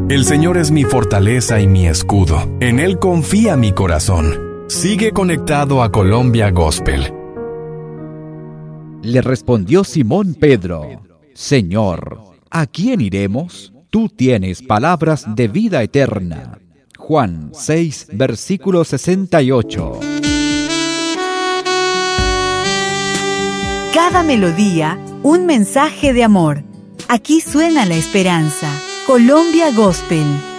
El Señor es mi fortaleza y mi escudo. En Él confía mi corazón. Sigue conectado a Colombia Gospel. Le respondió Simón Pedro: Señor, ¿a quién iremos? Tú tienes palabras de vida eterna. Juan 6, versículo 68. Cada melodía, un mensaje de amor. Aquí suena la esperanza. Colombia Gospel.